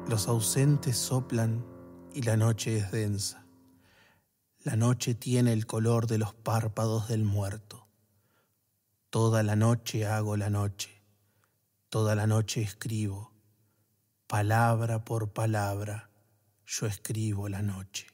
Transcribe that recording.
Los ausentes soplan y la noche es densa. La noche tiene el color de los párpados del muerto. Toda la noche hago la noche, toda la noche escribo. Palabra por palabra yo escribo la noche.